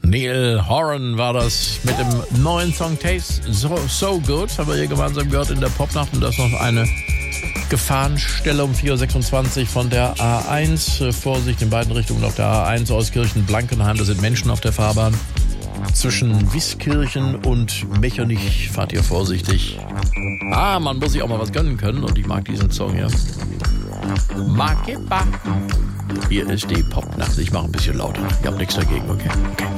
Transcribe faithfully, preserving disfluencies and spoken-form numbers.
Neil Horan war das mit dem neuen Song Taste So, so Good. Haben wir hier gemeinsam gehört in der Popnacht. Und das noch eine Gefahrenstelle um vier Uhr sechsundzwanzig von der A eins. Vorsicht in beiden Richtungen auf der A eins aus Kirchen-Blankenheim. Da sind Menschen auf der Fahrbahn. Zwischen Wiskirchen und Mechernich fahrt ihr vorsichtig. Ah, man muss sich auch mal was gönnen können. Und ich mag diesen Song hier. Makeba. Hier ist die Popnacht. Ich mache ein bisschen lauter. Ich habe nichts dagegen, okay? Okay.